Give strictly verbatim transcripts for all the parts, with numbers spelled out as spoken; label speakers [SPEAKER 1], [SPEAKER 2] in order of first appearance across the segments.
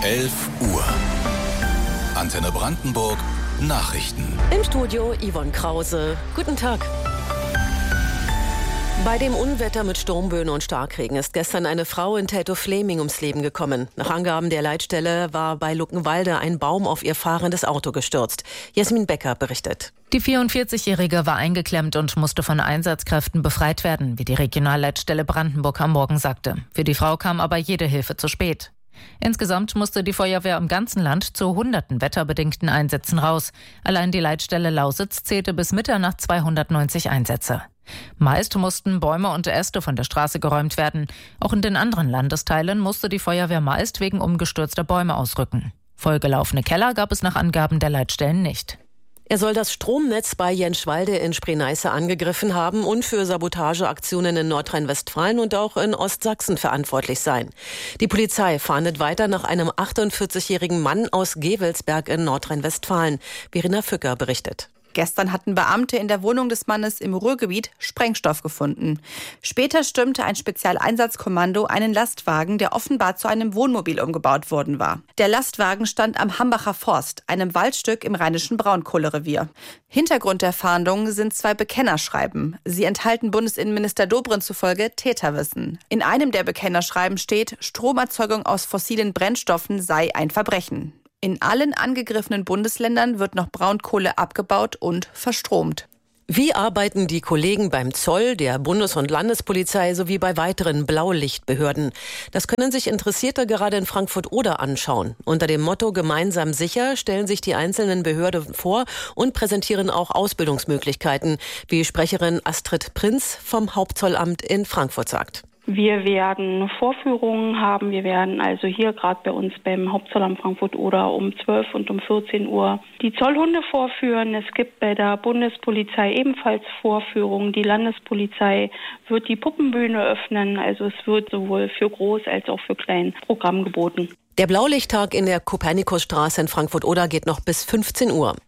[SPEAKER 1] elf Uhr. Antenne Brandenburg Nachrichten.
[SPEAKER 2] Im Studio Yvonne Krause. Guten Tag. Bei dem Unwetter mit Sturmböen und Starkregen ist gestern eine Frau in Teltow-Fläming ums Leben gekommen. Nach Angaben der Leitstelle war bei Luckenwalde ein Baum auf ihr fahrendes Auto gestürzt. Jasmin Becker berichtet.
[SPEAKER 3] Die vierundvierzigjährige war eingeklemmt und musste von Einsatzkräften befreit werden, wie die Regionalleitstelle Brandenburg am Morgen sagte. Für die Frau kam aber jede Hilfe zu spät. Insgesamt musste die Feuerwehr im ganzen Land zu hunderten wetterbedingten Einsätzen raus. Allein die Leitstelle Lausitz zählte bis Mitternacht zweihundertneunzig Einsätze. Meist mussten Bäume und Äste von der Straße geräumt werden. Auch in den anderen Landesteilen musste die Feuerwehr meist wegen umgestürzter Bäume ausrücken. Vollgelaufene Keller gab es nach Angaben der Leitstellen nicht.
[SPEAKER 2] Er soll das Stromnetz bei Jenschwalde in Spree-Neiße angegriffen haben und für Sabotageaktionen in Nordrhein-Westfalen und auch in Ostsachsen verantwortlich sein. Die Polizei fahndet weiter nach einem achtundvierzigjährigen Mann aus Gevelsberg in Nordrhein-Westfalen. Verena Fücker berichtet.
[SPEAKER 4] Gestern hatten Beamte in der Wohnung des Mannes im Ruhrgebiet Sprengstoff gefunden. Später stürmte ein Spezialeinsatzkommando einen Lastwagen, der offenbar zu einem Wohnmobil umgebaut worden war. Der Lastwagen stand am Hambacher Forst, einem Waldstück im rheinischen Braunkohlerevier. Hintergrund der Fahndung sind zwei Bekennerschreiben. Sie enthalten Bundesinnenminister Dobrindt zufolge Täterwissen. In einem der Bekennerschreiben steht, Stromerzeugung aus fossilen Brennstoffen sei ein Verbrechen. In allen angegriffenen Bundesländern wird noch Braunkohle abgebaut und verstromt.
[SPEAKER 2] Wie arbeiten die Kollegen beim Zoll, der Bundes- und Landespolizei sowie bei weiteren Blaulichtbehörden? Das können sich Interessierte gerade in Frankfurt-Oder anschauen. Unter dem Motto Gemeinsam sicher stellen sich die einzelnen Behörden vor und präsentieren auch Ausbildungsmöglichkeiten, wie Sprecherin Astrid Prinz vom Hauptzollamt in Frankfurt sagt.
[SPEAKER 5] Wir werden Vorführungen haben. Wir werden also hier gerade bei uns beim Hauptzollamt Frankfurt-Oder um zwölf und um vierzehn Uhr die Zollhunde vorführen. Es gibt bei der Bundespolizei ebenfalls Vorführungen. Die Landespolizei wird die Puppenbühne öffnen. Also es wird sowohl für Groß- als auch für Klein Programm geboten.
[SPEAKER 2] Der Blaulichttag in der Kopernikusstraße in Frankfurt-Oder geht noch bis fünfzehn Uhr.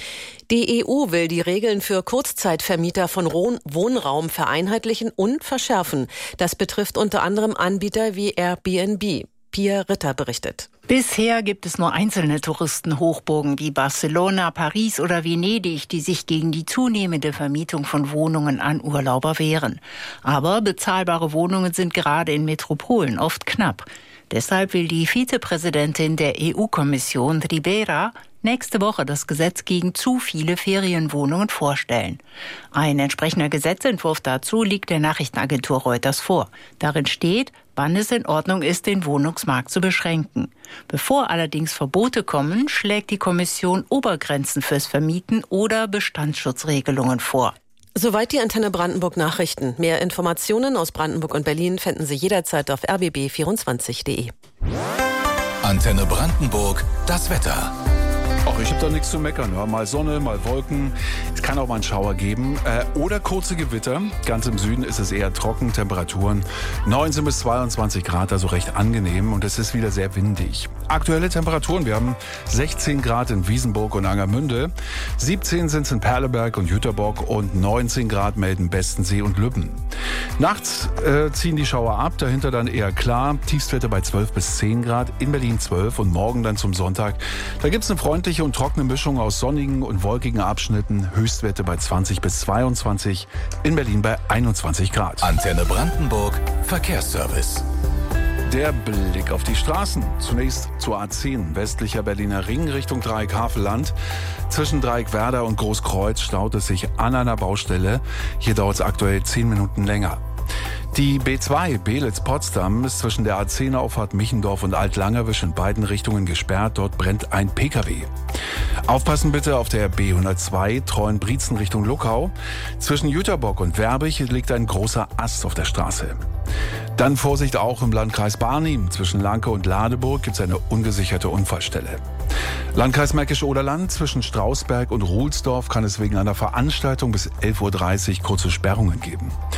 [SPEAKER 2] Die E U will die Regeln für Kurzzeitvermieter von Wohnraum vereinheitlichen und verschärfen. Das betrifft unter anderem Anbieter wie Airbnb. Pia Ritter berichtet.
[SPEAKER 6] Bisher gibt es nur einzelne Touristenhochburgen wie Barcelona, Paris oder Venedig, die sich gegen die zunehmende Vermietung von Wohnungen an Urlauber wehren. Aber bezahlbare Wohnungen sind gerade in Metropolen oft knapp. Deshalb will die Vizepräsidentin der E U-Kommission, Ribera, nächste Woche das Gesetz gegen zu viele Ferienwohnungen vorstellen. Ein entsprechender Gesetzentwurf dazu liegt der Nachrichtenagentur Reuters vor. Darin steht, wann es in Ordnung ist, den Wohnungsmarkt zu beschränken. Bevor allerdings Verbote kommen, schlägt die Kommission Obergrenzen fürs Vermieten oder Bestandsschutzregelungen vor.
[SPEAKER 2] Soweit die Antenne Brandenburg Nachrichten. Mehr Informationen aus Brandenburg und Berlin finden Sie jederzeit auf r b b vierundzwanzig punkt d e.
[SPEAKER 1] Antenne Brandenburg, das Wetter.
[SPEAKER 7] Ach, ich habe da nichts zu meckern. Ja, mal Sonne, mal Wolken. Es kann auch mal einen Schauer geben. Äh, oder kurze Gewitter. Ganz im Süden ist es eher trocken. Temperaturen neunzehn bis zweiundzwanzig Grad, also recht angenehm. Und es ist wieder sehr windig. Aktuelle Temperaturen. Wir haben sechzehn Grad in Wiesenburg und Angermünde. siebzehn sind es in Perleberg und Jüterbock. Und neunzehn Grad melden Bestensee und Lübben. Nachts äh, ziehen die Schauer ab. Dahinter dann eher klar. Tiefstwerte bei zwölf bis zehn Grad. In Berlin zwölf. Und morgen dann zum Sonntag. Da gibt es eine freundliche und trockene Mischung aus sonnigen und wolkigen Abschnitten. Höchstwerte bei zwanzig bis zweiundzwanzig. In Berlin bei einundzwanzig Grad.
[SPEAKER 1] Antenne Brandenburg Verkehrsservice.
[SPEAKER 7] Der Blick auf die Straßen. Zunächst zur A zehn, westlicher Berliner Ring Richtung Dreieck Havelland. Zwischen Dreieck Werder und Großkreuz staut es sich an einer Baustelle. Hier dauert es aktuell zehn Minuten länger. Die B zwei Belitz-Potsdam ist zwischen der A zehn Auffahrt Michendorf und Alt-Langerwisch in beiden Richtungen gesperrt. Dort brennt ein P K W. Aufpassen bitte auf der B hundertzwei Treuen-Brietzen Richtung Luckau. Zwischen Jüterbock und Werbig liegt ein großer Ast auf der Straße. Dann Vorsicht auch im Landkreis Barnim. Zwischen Lanke und Ladeburg gibt es eine ungesicherte Unfallstelle. Landkreis Märkisch-Oderland, zwischen Strausberg und Ruhlsdorf kann es wegen einer Veranstaltung bis elf Uhr dreißig kurze Sperrungen geben.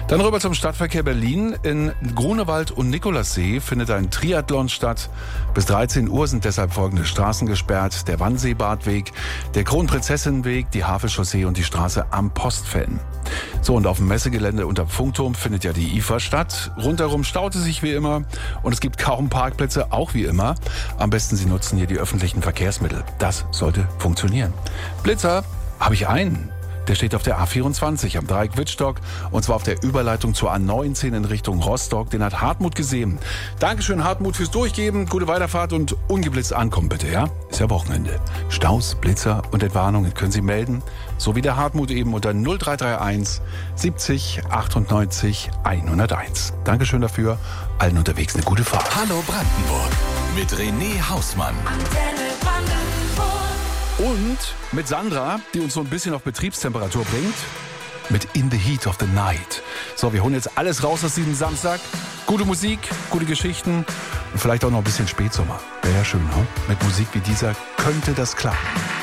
[SPEAKER 7] Dann rüber zum Stadtverkehr Berlin. In Grunewald und Nikolassee findet ein Triathlon statt. Bis dreizehn Uhr sind deshalb folgende Straßen gesperrt. Der Wannseebadweg, der Kronprinzessinnenweg, die Havelchaussee und die Straße am Postfällen. So, und auf dem Messegelände unterm Funkturm findet ja die I F A statt. Rundherum staut es sich wie immer und es gibt kaum Parkplätze, auch wie immer. Am besten Sie nutzen hier die öffentlichen Verkehrsmittel. Das sollte funktionieren. Blitzer habe ich einen. Der steht auf der A vierundzwanzig am Dreieck Wittstock und zwar auf der Überleitung zur A neunzehn in Richtung Rostock. Den hat Hartmut gesehen. Dankeschön, Hartmut, fürs Durchgeben. Gute Weiterfahrt und ungeblitzt ankommen, bitte, ja? Ist ja Wochenende. Staus, Blitzer und Entwarnungen können Sie melden. So wie der Hartmut eben unter null drei drei eins siebzig achtundneunzig hunderteins. Dankeschön dafür. Allen unterwegs eine gute Fahrt.
[SPEAKER 1] Hallo Brandenburg mit René Hausmann.
[SPEAKER 7] Und mit Sandra, die uns so ein bisschen auf Betriebstemperatur bringt, mit In the Heat of the Night. So, wir holen jetzt alles raus aus diesem Samstag. Gute Musik, gute Geschichten und vielleicht auch noch ein bisschen Spätsommer. Wäre ja schön, ne? Mit Musik wie dieser könnte das klappen.